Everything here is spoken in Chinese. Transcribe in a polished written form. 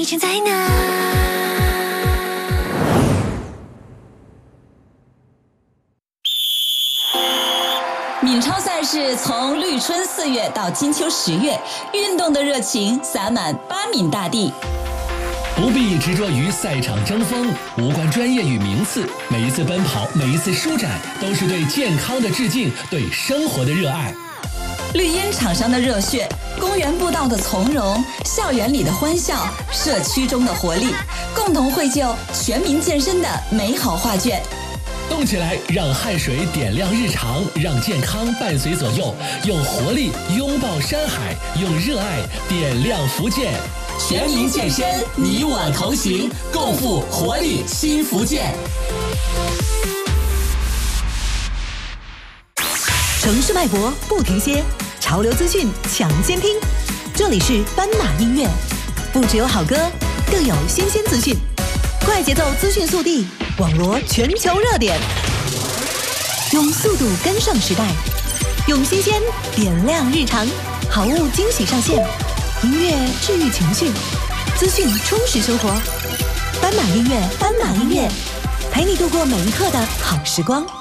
以前在哪？ 闽超赛事从绿春4月到金秋10月，运动的热情洒满巴闽大地。 不必执着于赛场争锋，无关专业与名次，每一次奔跑，每一次舒展，都是对健康的致敬，对生活的热爱。 绿茵场上的热血，公园步道的从容，校园里的欢笑，社区中的活力，共同绘就全民健身的美好画卷。 动起来，让汗水点亮日常，让健康伴随左右，用活力拥抱山海，用热爱点亮福建。 全民健身，你我同行，共赴活力新福建。 城市脉搏不停歇，潮流资讯抢先听。这里是斑马音乐，不只有好歌，更有新鲜资讯，快节奏资讯速递，网罗全球热点，用速度跟上时代，用新鲜点亮日常，好物惊喜上线，音乐治愈情绪，资讯充实生活。斑马音乐，斑马音乐，陪你度过每一刻的好时光。